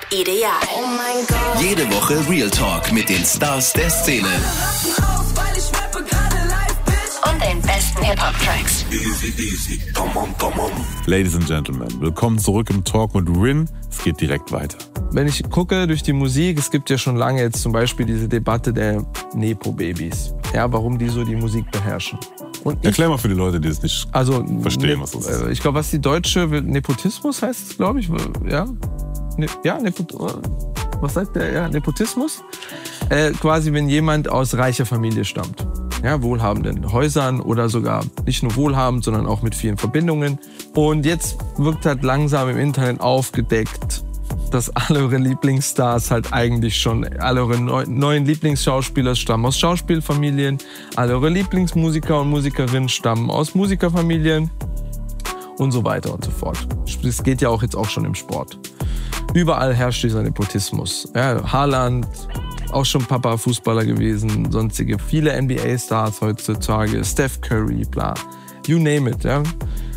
Ideal. Oh mein Gott. Jede Woche Real Talk mit den Stars der Szene. Und den besten Hip-Hop-Tracks. Easy. Come on. Ladies and Gentlemen, willkommen zurück im Talk mit Rin. Es geht direkt weiter. Wenn ich gucke durch die Musik, es gibt ja schon lange jetzt zum Beispiel diese Debatte der Nepo-Babys. Ja, warum die so die Musik beherrschen. Und Erklär mal für die Leute, die es nicht verstehen, was das ist. Ich glaube, was die deutsche Nepotismus heißt, glaube ich. Ja, was sagt der? Ja, Nepotismus. Quasi, wenn jemand aus reicher Familie stammt. Ja, wohlhabenden Häusern oder sogar nicht nur wohlhabend, sondern auch mit vielen Verbindungen. Und jetzt wird halt langsam im Internet aufgedeckt, dass alle eure Lieblingsstars halt eigentlich schon, alle eure neuen Lieblingsschauspieler stammen aus Schauspielfamilien, alle eure Lieblingsmusiker und Musikerinnen stammen aus Musikerfamilien und so weiter und so fort. Das geht ja auch jetzt auch schon im Sport. Überall herrscht dieser Nepotismus. Ja, Haaland, auch schon Papa-Fußballer gewesen, sonstige viele NBA-Stars heutzutage, Steph Curry, bla, you name it. Ja.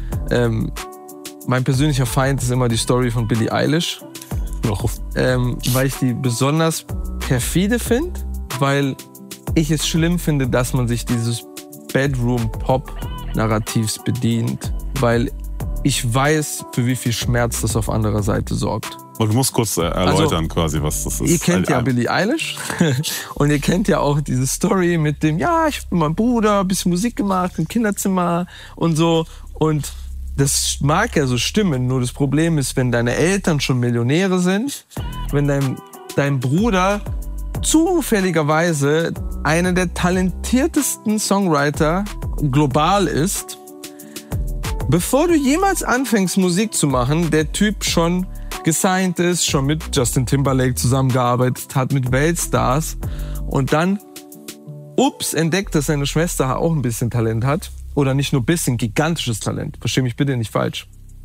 Mein persönlicher Feind ist immer die Story von Billie Eilish. Weil ich die besonders perfide finde, weil ich es schlimm finde, dass man sich dieses Bedroom-Pop-Narrativs bedient, weil ich weiß, für wie viel Schmerz das auf anderer Seite sorgt. Und du musst kurz erläutern quasi, was das ist. Ihr kennt ja Billie Eilish und ihr kennt ja auch diese Story mit dem, ja, ich bin mein Bruder, ein bisschen Musik gemacht im Kinderzimmer und so. Und das mag ja so stimmen, nur das Problem ist, wenn deine Eltern schon Millionäre sind, wenn dein Bruder zufälligerweise einer der talentiertesten Songwriter global ist, bevor du jemals anfängst, Musik zu machen, der Typ schon gesigned ist, schon mit Justin Timberlake zusammengearbeitet hat, mit Weltstars und dann, entdeckt, dass seine Schwester auch ein bisschen Talent hat. Oder nicht nur ein bisschen, gigantisches Talent. Versteh mich bitte nicht falsch.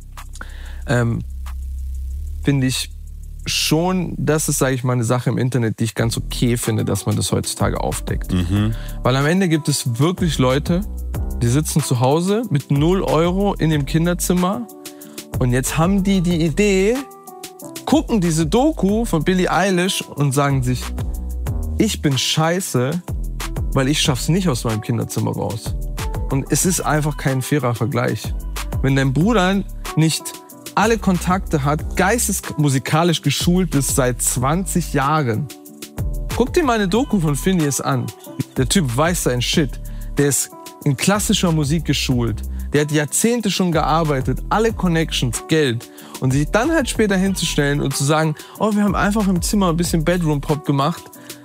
Finde ich schon, das ist, sage ich mal, eine Sache im Internet, die ich ganz okay finde, dass man das heutzutage aufdeckt. Weil am Ende gibt es wirklich Leute, die sitzen zu Hause mit 0 Euro in dem Kinderzimmer und jetzt haben die Idee, gucken diese Doku von Billie Eilish und sagen sich, ich bin scheiße, weil ich schaff's nicht aus meinem Kinderzimmer raus. Und es ist einfach kein fairer Vergleich. Wenn dein Bruder nicht alle Kontakte hat, geistesmusikalisch geschult ist seit 20 Jahren. Guck dir mal eine Doku von Finneas an. Der Typ weiß sein Shit. Der ist in klassischer Musik geschult. Der hat Jahrzehnte schon gearbeitet, alle Connections, Geld. Und sich dann halt später hinzustellen und zu sagen, wir haben einfach im Zimmer ein bisschen Bedroom-Pop gemacht,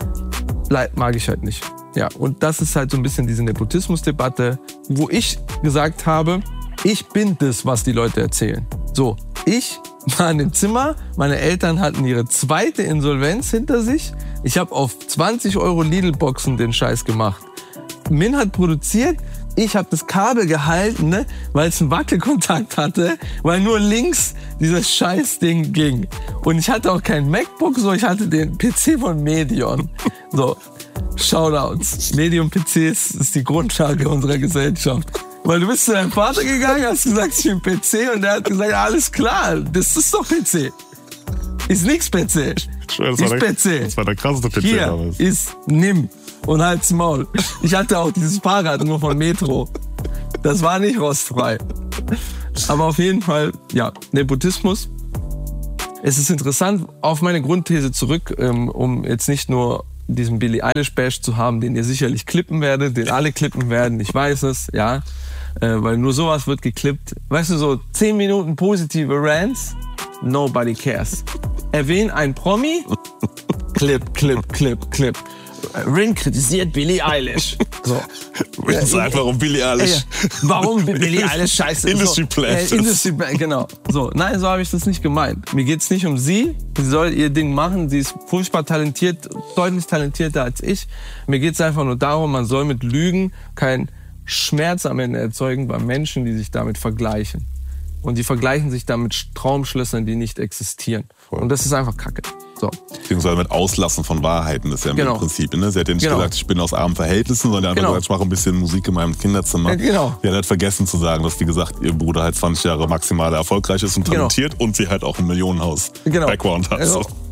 mag ich halt nicht. Ja, und das ist halt so ein bisschen diese Nepotismus-Debatte, wo ich gesagt habe, ich bin das, was die Leute erzählen. So, ich war in dem Zimmer, meine Eltern hatten ihre zweite Insolvenz hinter sich. Ich habe auf 20 Euro Lidl-Boxen den Scheiß gemacht. Min hat produziert, ich habe das Kabel gehalten, ne, weil es einen Wackelkontakt hatte, weil nur links dieses Scheißding ging. Und ich hatte auch kein MacBook, so ich hatte den PC von Medion. So. Shoutouts. Medium-PCs ist die Grundlage unserer Gesellschaft. Weil du bist zu deinem Vater gegangen, hast gesagt, ich bin PC und der hat gesagt, alles klar, das ist doch PC. Ist nix PC. Ist PC. Das war der krasseste PC hier damals. Ist nimm und halt's Maul. Ich hatte auch dieses Fahrrad nur von Metro. Das war nicht rostfrei. Aber auf jeden Fall, ja, Nepotismus. Es ist interessant, auf meine Grundthese zurück, um jetzt nicht nur diesen Billie Eilish Bash zu haben, den ihr sicherlich klippen werdet, den alle klippen werden, ich weiß es, ja, weil nur sowas wird geklippt. Weißt du, so 10 Minuten positive Rants, nobody cares. Erwähnen ein Promi, Clip. Rin kritisiert Billie Eilish. So. Rin ist einfach um Billie Eilish. Warum Billie Eilish scheiße? Industry Pledges. Genau. So, nein, so habe ich das nicht gemeint. Mir geht's nicht um sie. Sie soll ihr Ding machen. Sie ist furchtbar talentiert, deutlich talentierter als ich. Mir geht's einfach nur darum, man soll mit Lügen keinen Schmerz am Ende erzeugen bei Menschen, die sich damit vergleichen. Und die vergleichen sich dann mit Traumschlössern, die nicht existieren. Und das ist einfach Kacke. So. Beziehungsweise mit Auslassen von Wahrheiten, das ist ja im Prinzip. Ne? Sie hat ja nicht gesagt, ich bin aus armen Verhältnissen, sondern einfach gesagt, ich mache ein bisschen Musik in meinem Kinderzimmer. Genau. Sie hat halt vergessen zu sagen, dass, wie gesagt, ihr Bruder halt 20 Jahre maximal erfolgreich ist und talentiert und sie halt auch ein Millionenhaus-Background hat. Also,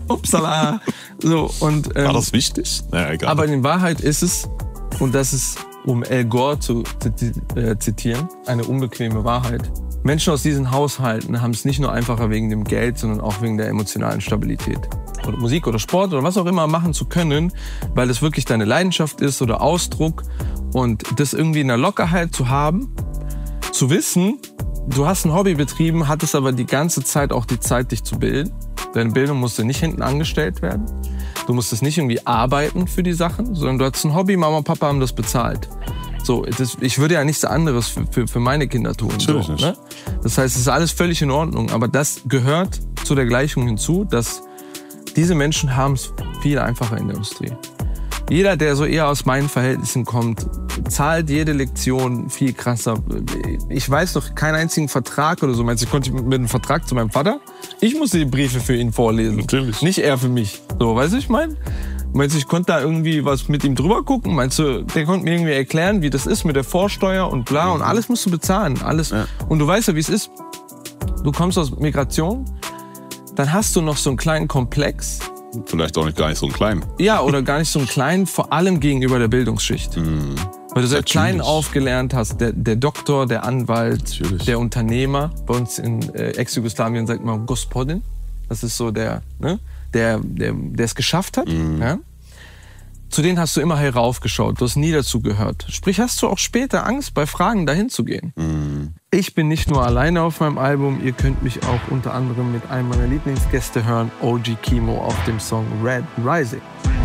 Upsala. So, und, war das wichtig? Naja, egal. Aber in Wahrheit ist es, und das ist, um Al Gore zu zitieren, eine unbequeme Wahrheit. Menschen aus diesen Haushalten haben es nicht nur einfacher wegen dem Geld, sondern auch wegen der emotionalen Stabilität. Oder Musik oder Sport oder was auch immer machen zu können, weil es wirklich deine Leidenschaft ist oder Ausdruck. Und das irgendwie in der Lockerheit zu haben, zu wissen, du hast ein Hobby betrieben, hattest aber die ganze Zeit auch die Zeit, dich zu bilden. Deine Bildung musste nicht hinten angestellt werden. Du musstest nicht irgendwie arbeiten für die Sachen, sondern du hattest ein Hobby, Mama und Papa haben das bezahlt. So, ich würde ja nichts anderes für meine Kinder tun. Natürlich so, nicht. Ne? Das heißt, es ist alles völlig in Ordnung. Aber das gehört zu der Gleichung hinzu, dass diese Menschen haben es viel einfacher in der Industrie. Jeder, der so eher aus meinen Verhältnissen kommt, zahlt jede Lektion viel krasser. Ich weiß doch keinen einzigen Vertrag oder so. Meinst du, ich konnte mit einem Vertrag zu meinem Vater? Ich musste die Briefe für ihn vorlesen. Natürlich. Nicht er für mich. So, weißt du, ich meine? Meinst du, ich konnte da irgendwie was mit ihm drüber gucken? Meinst du, der konnte mir irgendwie erklären, wie das ist mit der Vorsteuer und bla und alles musst du bezahlen, alles. Ja. Und du weißt ja, wie es ist. Du kommst aus Migration, dann hast du noch so einen kleinen Komplex. Vielleicht auch gar nicht so einen kleinen. Ja, oder gar nicht so einen kleinen, vor allem gegenüber der Bildungsschicht. Weil du seit klein aufgelernt hast, der Doktor, der Anwalt, natürlich, der Unternehmer. Bei uns in Ex-Jugoslawien sagt man Gospodin. Das ist so der es geschafft hat. Ja? Zu denen hast du immer heraufgeschaut, du hast nie dazu gehört. Sprich, hast du auch später Angst, bei Fragen dahin zu gehen. Ich bin nicht nur alleine auf meinem Album, ihr könnt mich auch unter anderem mit einem meiner Lieblingsgäste hören, OG Kimo auf dem Song Red Rising.